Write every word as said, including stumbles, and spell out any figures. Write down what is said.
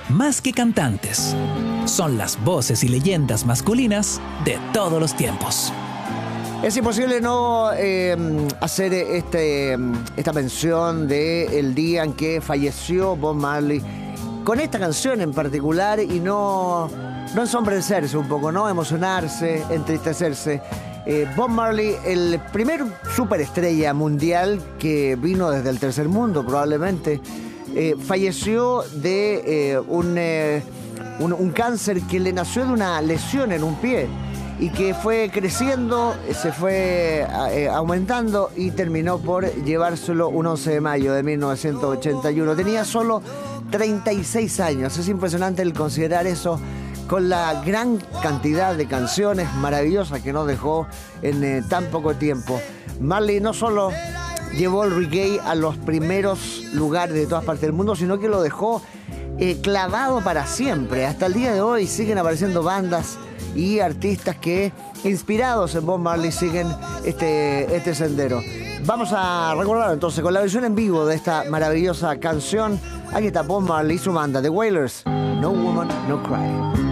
más que cantantes, son las voces y leyendas masculinas de todos los tiempos. Es imposible no eh, hacer este, esta mención del día en que falleció Bob Marley con esta canción en particular y no, no ensombrecerse un poco, no emocionarse, entristecerse. Eh, Bob Marley, el primer superestrella mundial que vino desde el tercer mundo probablemente, eh, falleció de eh, un, eh, un, un cáncer que le nació de una lesión en un pie y que fue creciendo, se fue eh, aumentando y terminó por llevárselo un once de mayo de mil novecientos ochenta y uno. Tenía solo treinta y seis años. Es impresionante el considerar eso con la gran cantidad de canciones maravillosas que nos dejó en eh, tan poco tiempo. Marley no solo llevó el reggae a los primeros lugares de todas partes del mundo, sino que lo dejó eh, clavado para siempre. Hasta el día de hoy siguen apareciendo bandas y artistas que, inspirados en Bob Marley, siguen este, este sendero. Vamos a recordar entonces con la versión en vivo de esta maravillosa canción. Aquí está Bob Marley y su banda, The Wailers, No Woman, No Cry.